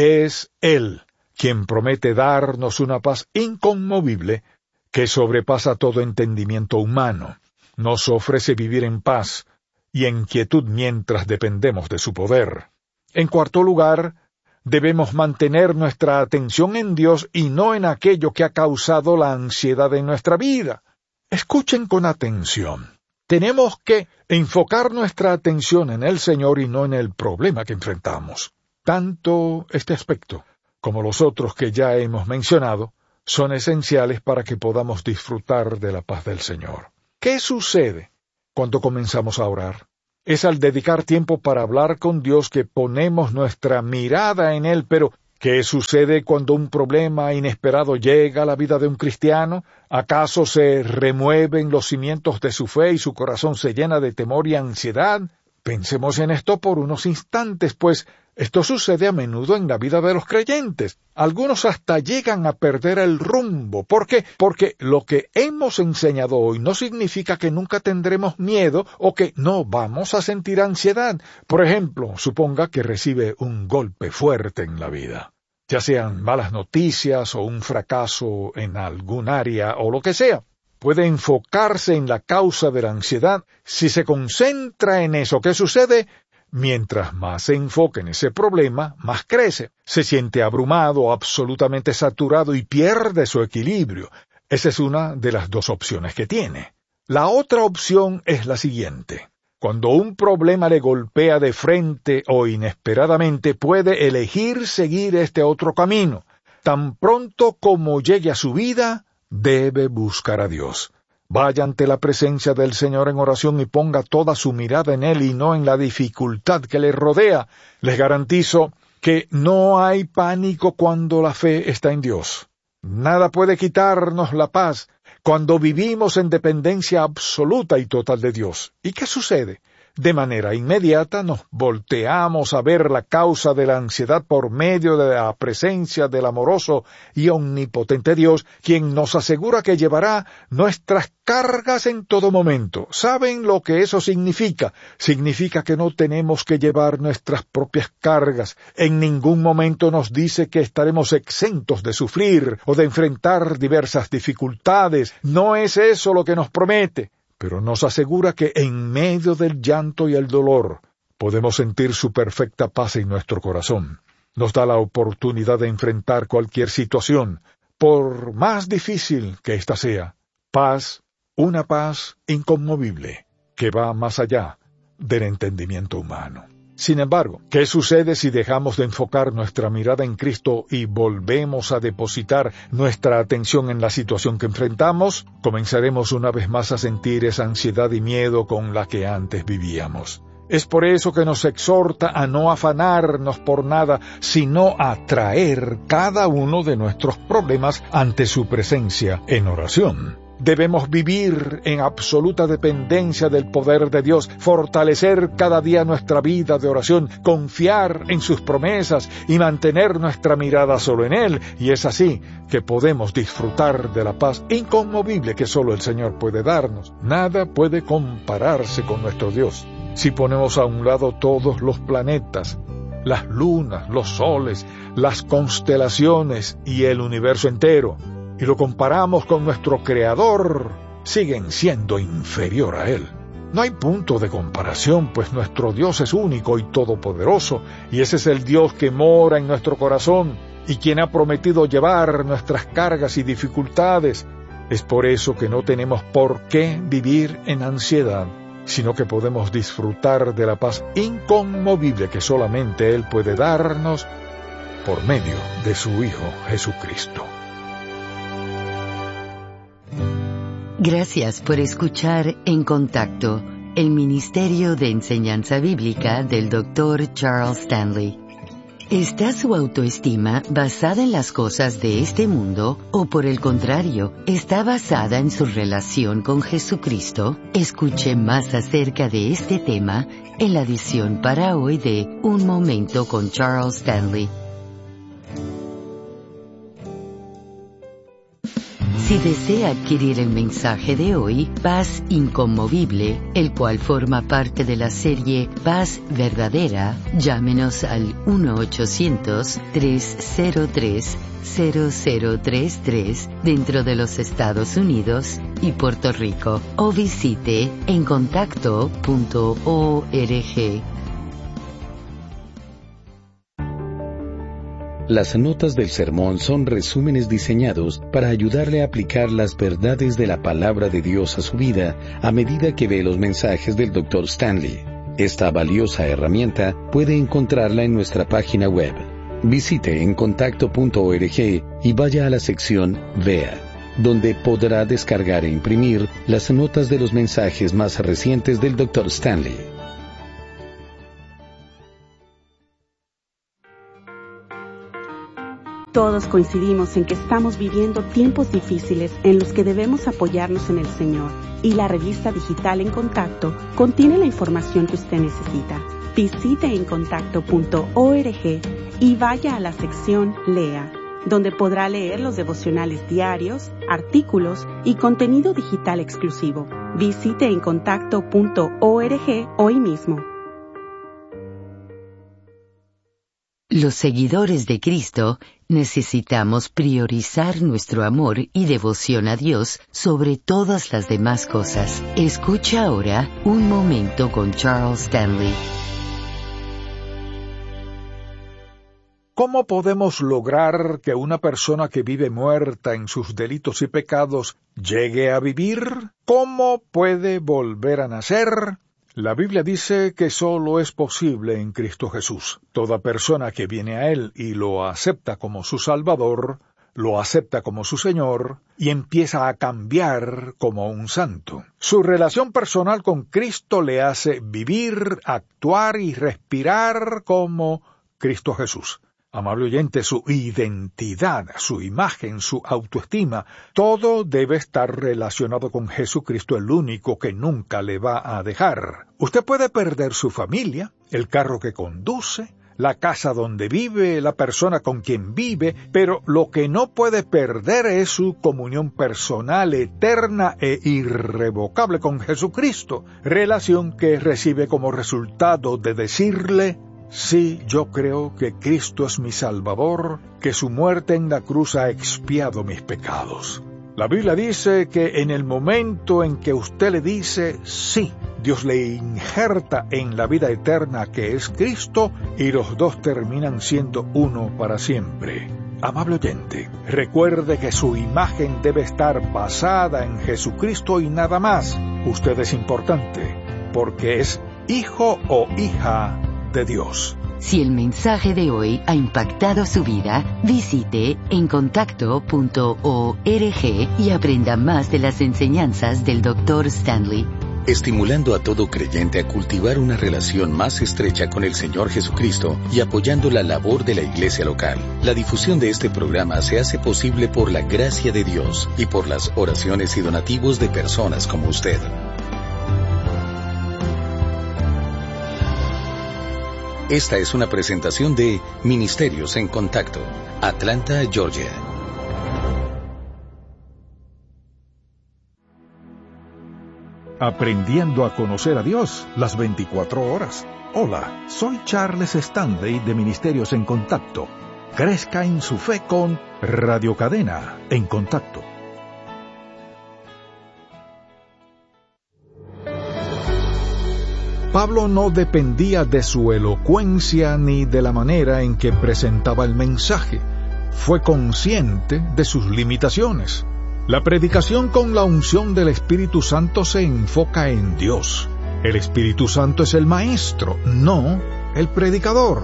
Es Él quien promete darnos una paz inconmovible que sobrepasa todo entendimiento humano. Nos ofrece vivir en paz y en quietud mientras dependemos de su poder. En cuarto lugar, debemos mantener nuestra atención en Dios y no en aquello que ha causado la ansiedad en nuestra vida. Escuchen con atención. Tenemos que enfocar nuestra atención en el Señor y no en el problema que enfrentamos. Tanto este aspecto como los otros que ya hemos mencionado son esenciales para que podamos disfrutar de la paz del Señor. ¿Qué sucede cuando comenzamos a orar? Es al dedicar tiempo para hablar con Dios que ponemos nuestra mirada en Él, pero ¿qué sucede cuando un problema inesperado llega a la vida de un cristiano? ¿Acaso se remueven los cimientos de su fe y su corazón se llena de temor y ansiedad? Pensemos en esto por unos instantes, pues esto sucede a menudo en la vida de los creyentes. Algunos hasta llegan a perder el rumbo. ¿Por qué? Porque lo que hemos enseñado hoy no significa que nunca tendremos miedo o que no vamos a sentir ansiedad. Por ejemplo, suponga que recibe un golpe fuerte en la vida, ya sean malas noticias o un fracaso en algún área o lo que sea. Puede enfocarse en la causa de la ansiedad. Si se concentra en eso, ¿qué sucede? Mientras más se enfoque en ese problema, más crece. Se siente abrumado, absolutamente saturado y pierde su equilibrio. Esa es una de las dos opciones que tiene. La otra opción es la siguiente. Cuando un problema le golpea de frente o inesperadamente, puede elegir seguir este otro camino. Tan pronto como llegue a su vida, debe buscar a Dios. Vaya ante la presencia del Señor en oración y ponga toda su mirada en Él y no en la dificultad que le rodea. Les garantizo que no hay pánico cuando la fe está en Dios. Nada puede quitarnos la paz cuando vivimos en dependencia absoluta y total de Dios. ¿Y qué sucede? De manera inmediata nos volteamos a ver la causa de la ansiedad por medio de la presencia del amoroso y omnipotente Dios, quien nos asegura que llevará nuestras cargas en todo momento. ¿Saben lo que eso significa? Significa que no tenemos que llevar nuestras propias cargas. En ningún momento nos dice que estaremos exentos de sufrir o de enfrentar diversas dificultades. No es eso lo que nos promete. Pero nos asegura que en medio del llanto y el dolor podemos sentir su perfecta paz en nuestro corazón. Nos da la oportunidad de enfrentar cualquier situación, por más difícil que ésta sea. Paz, una paz inconmovible, que va más allá del entendimiento humano. Sin embargo, ¿qué sucede si dejamos de enfocar nuestra mirada en Cristo y volvemos a depositar nuestra atención en la situación que enfrentamos? Comenzaremos una vez más a sentir esa ansiedad y miedo con la que antes vivíamos. Es por eso que nos exhorta a no afanarnos por nada, sino a traer cada uno de nuestros problemas ante su presencia en oración. Debemos vivir en absoluta dependencia del poder de Dios, fortalecer cada día nuestra vida de oración, confiar en sus promesas y mantener nuestra mirada solo en Él. Y es así que podemos disfrutar de la paz inconmovible que solo el Señor puede darnos. Nada puede compararse con nuestro Dios. Si ponemos a un lado todos los planetas, las lunas, los soles, las constelaciones y el universo entero, y lo comparamos con nuestro Creador, siguen siendo inferior a Él. No hay punto de comparación, pues nuestro Dios es único y todopoderoso, y ese es el Dios que mora en nuestro corazón, y quien ha prometido llevar nuestras cargas y dificultades. Es por eso que no tenemos por qué vivir en ansiedad, sino que podemos disfrutar de la paz inconmovible que solamente Él puede darnos por medio de su Hijo Jesucristo. Gracias por escuchar En Contacto, el Ministerio de Enseñanza Bíblica del Dr. Charles Stanley. ¿Está su autoestima basada en las cosas de este mundo o, por el contrario, está basada en su relación con Jesucristo? Escuche más acerca de este tema en la edición para hoy de Un Momento con Charles Stanley. Si desea adquirir el mensaje de hoy, Paz Inconmovible, el cual forma parte de la serie Paz Verdadera, llámenos al 1-800-303-0033 dentro de los Estados Unidos y Puerto Rico, o visite encontacto.org. Las notas del sermón son resúmenes diseñados para ayudarle a aplicar las verdades de la palabra de Dios a su vida a medida que ve los mensajes del Dr. Stanley. Esta valiosa herramienta puede encontrarla en nuestra página web. Visite encontacto.org y vaya a la sección Vea, donde podrá descargar e imprimir las notas de los mensajes más recientes del Dr. Stanley. Todos coincidimos en que estamos viviendo tiempos difíciles en los que debemos apoyarnos en el Señor, y la revista digital En Contacto contiene la información que usted necesita. Visite encontacto.org y vaya a la sección Lea, donde podrá leer los devocionales diarios, artículos y contenido digital exclusivo. Visite encontacto.org hoy mismo. Los seguidores de Cristo necesitamos priorizar nuestro amor y devoción a Dios sobre todas las demás cosas. Escucha ahora Un Momento con Charles Stanley. ¿Cómo podemos lograr que una persona que vive muerta en sus delitos y pecados llegue a vivir? ¿Cómo puede volver a nacer? La Biblia dice que solo es posible en Cristo Jesús. Toda persona que viene a Él y lo acepta como su Salvador, lo acepta como su Señor y empieza a cambiar como un santo. Su relación personal con Cristo le hace vivir, actuar y respirar como Cristo Jesús. Amable oyente, su identidad, su imagen, su autoestima, todo debe estar relacionado con Jesucristo, el único que nunca le va a dejar. Usted puede perder su familia, el carro que conduce, la casa donde vive, la persona con quien vive, pero lo que no puede perder es su comunión personal, eterna e irrevocable con Jesucristo, relación que recibe como resultado de decirle: sí, yo creo que Cristo es mi Salvador, que su muerte en la cruz ha expiado mis pecados. La Biblia dice que en el momento en que usted le dice sí, Dios le injerta en la vida eterna que es Cristo, y los dos terminan siendo uno para siempre. Amable oyente, recuerde que su imagen debe estar basada en Jesucristo y nada más. Usted es importante, porque es hijo o hija de Dios. Si el mensaje de hoy ha impactado su vida, visite encontacto.org y aprenda más de las enseñanzas del Dr. Stanley. Estimulando a todo creyente a cultivar una relación más estrecha con el Señor Jesucristo y apoyando la labor de la iglesia local. La difusión de este programa se hace posible por la gracia de Dios y por las oraciones y donativos de personas como usted. Esta es una presentación de Ministerios en Contacto, Atlanta, Georgia. Aprendiendo a conocer a Dios las 24 horas. Hola, soy Charles Stanley de Ministerios en Contacto. Crezca en su fe con Radio Cadena en Contacto. Pablo no dependía de su elocuencia ni de la manera en que presentaba el mensaje. Fue consciente de sus limitaciones. La predicación con la unción del Espíritu Santo se enfoca en Dios. El Espíritu Santo es el maestro, no el predicador.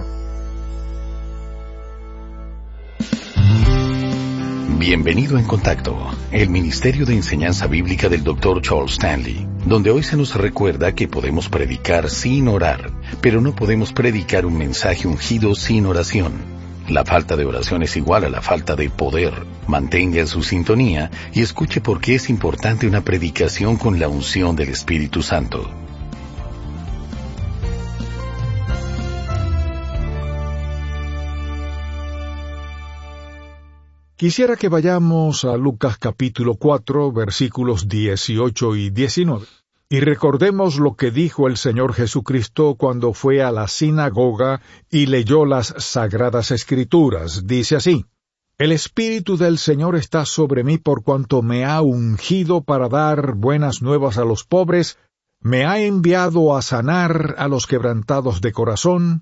Bienvenido en Contacto, el Ministerio de Enseñanza Bíblica del Dr. Charles Stanley, donde hoy se nos recuerda que podemos predicar sin orar, pero no podemos predicar un mensaje ungido sin oración. La falta de oración es igual a la falta de poder. Mantenga su sintonía y escuche por qué es importante una predicación con la unción del Espíritu Santo. Quisiera que vayamos a Lucas capítulo 4, versículos 18 y 19, y recordemos lo que dijo el Señor Jesucristo cuando fue a la sinagoga y leyó las Sagradas Escrituras. Dice así: El Espíritu del Señor está sobre mí por cuanto me ha ungido para dar buenas nuevas a los pobres, me ha enviado a sanar a los quebrantados de corazón,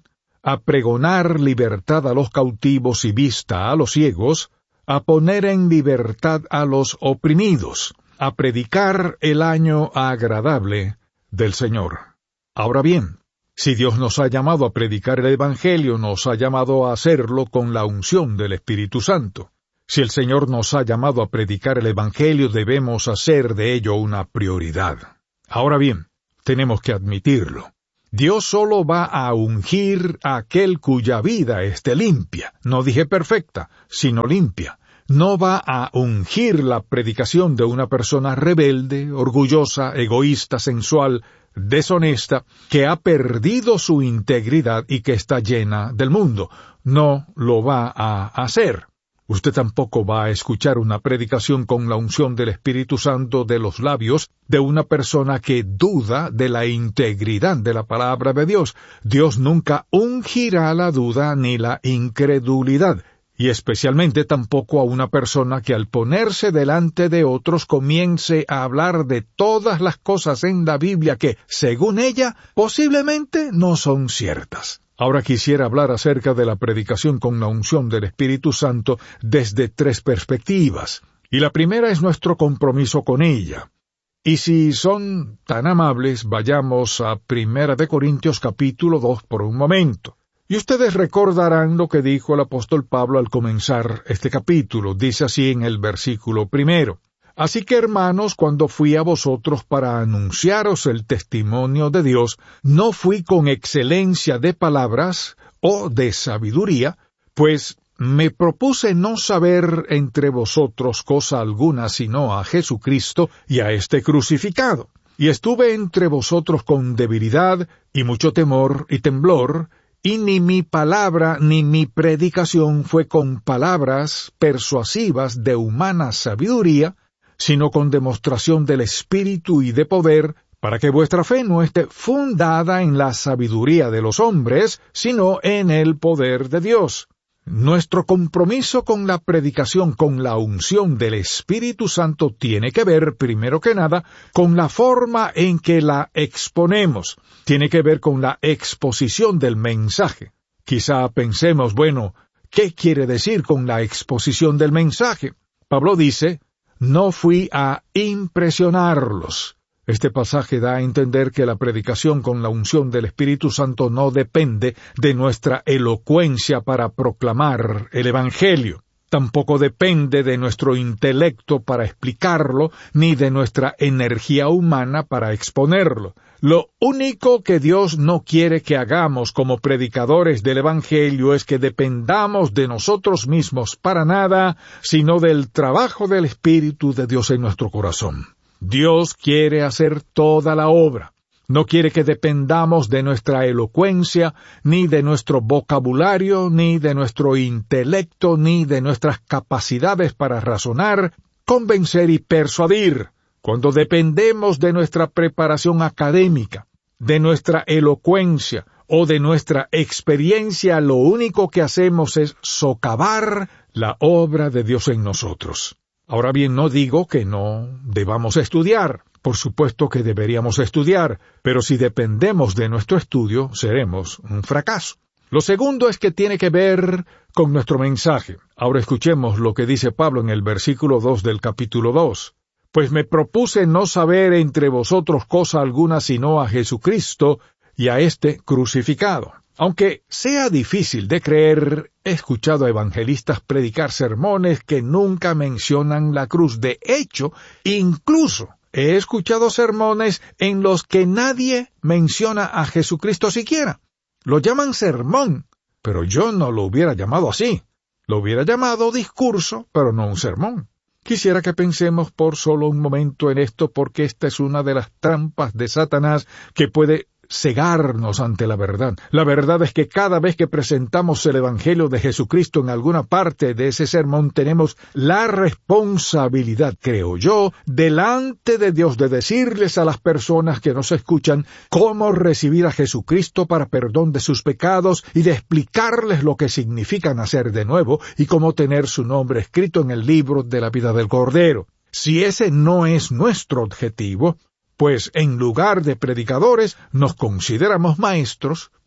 a pregonar libertad a los cautivos y vista a los ciegos, a poner en libertad a los oprimidos, a predicar el año agradable del Señor. Ahora bien, si Dios nos ha llamado a predicar el Evangelio, nos ha llamado a hacerlo con la unción del Espíritu Santo. Si el Señor nos ha llamado a predicar el Evangelio, debemos hacer de ello una prioridad. Ahora bien, tenemos que admitirlo. Dios solo va a ungir a aquel cuya vida esté limpia. No dije perfecta, sino limpia. No va a ungir la predicación de una persona rebelde, orgullosa, egoísta, sensual, deshonesta, que ha perdido su integridad y que está llena del mundo. No lo va a hacer. Usted tampoco va a escuchar una predicación con la unción del Espíritu Santo de los labios de una persona que duda de la integridad de la palabra de Dios. Dios nunca ungirá la duda ni la incredulidad, y especialmente tampoco a una persona que al ponerse delante de otros comience a hablar de todas las cosas en la Biblia que, según ella, posiblemente no son ciertas. Ahora quisiera hablar acerca de la predicación con la unción del Espíritu Santo desde 3 perspectivas, y la primera es nuestro compromiso con ella. Y si son tan amables, vayamos a 1 Corintios capítulo 2 por un momento. Y ustedes recordarán lo que dijo el apóstol Pablo al comenzar este capítulo. Dice así en el versículo 1: Así que, hermanos, cuando fui a vosotros para anunciaros el testimonio de Dios, no fui con excelencia de palabras o de sabiduría, pues me propuse no saber entre vosotros cosa alguna sino a Jesucristo y a este crucificado. Y estuve entre vosotros con debilidad y mucho temor y temblor, y ni mi palabra ni mi predicación fue con palabras persuasivas de humana sabiduría, sino con demostración del Espíritu y de poder, para que vuestra fe no esté fundada en la sabiduría de los hombres, sino en el poder de Dios. Nuestro compromiso con la predicación con la unción del Espíritu Santo tiene que ver, primero que nada, con la forma en que la exponemos. Tiene que ver con la exposición del mensaje. Quizá pensemos, bueno, ¿qué quiere decir con la exposición del mensaje? Pablo dice: no fui a impresionarlos. Este pasaje da a entender que la predicación con la unción del Espíritu Santo no depende de nuestra elocuencia para proclamar el Evangelio. Tampoco depende de nuestro intelecto para explicarlo, ni de nuestra energía humana para exponerlo. Lo único que Dios no quiere que hagamos como predicadores del Evangelio es que dependamos de nosotros mismos para nada, sino del trabajo del Espíritu de Dios en nuestro corazón. Dios quiere hacer toda la obra. No quiere que dependamos de nuestra elocuencia, ni de nuestro vocabulario, ni de nuestro intelecto, ni de nuestras capacidades para razonar, convencer y persuadir. Cuando dependemos de nuestra preparación académica, de nuestra elocuencia o de nuestra experiencia, lo único que hacemos es socavar la obra de Dios en nosotros. Ahora bien, no digo que no debamos estudiar. Por supuesto que deberíamos estudiar, pero si dependemos de nuestro estudio, seremos un fracaso. Lo segundo es que tiene que ver con nuestro mensaje. Ahora escuchemos lo que dice Pablo en el versículo 2 del capítulo 2. Pues me propuse no saber entre vosotros cosa alguna sino a Jesucristo y a este crucificado. Aunque sea difícil de creer, he escuchado a evangelistas predicar sermones que nunca mencionan la cruz. De hecho, incluso he escuchado sermones en los que nadie menciona a Jesucristo siquiera. Lo llaman sermón, pero yo no lo hubiera llamado así. Lo hubiera llamado discurso, pero no un sermón. Quisiera que pensemos por solo un momento en esto, porque esta es una de las trampas de Satanás que puede cegarnos ante la verdad. La verdad es que cada vez que presentamos el Evangelio de Jesucristo en alguna parte de ese sermón, tenemos la responsabilidad, creo yo, delante de Dios de decirles a las personas que nos escuchan cómo recibir a Jesucristo para perdón de sus pecados y de explicarles lo que significa nacer de nuevo y cómo tener su nombre escrito en el libro de la vida del Cordero. Si ese no es nuestro objetivo, pues en lugar de predicadores nos consideramos maestros,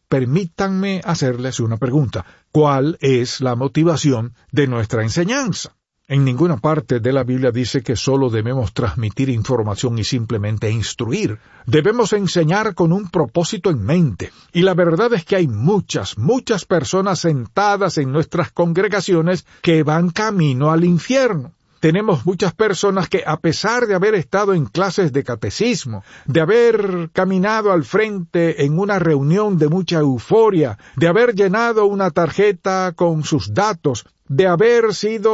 permítanme hacerles una pregunta. ¿Cuál es la motivación de nuestra enseñanza? En ninguna parte de la Biblia dice que solo debemos transmitir información y simplemente instruir. Debemos enseñar con un propósito en mente. Y la verdad es que hay muchas personas sentadas en nuestras congregaciones que van camino al infierno. Tenemos muchas personas que, a pesar de haber estado en clases de catecismo, de haber caminado al frente en una reunión de mucha euforia, de haber llenado una tarjeta con sus datos, de haber sido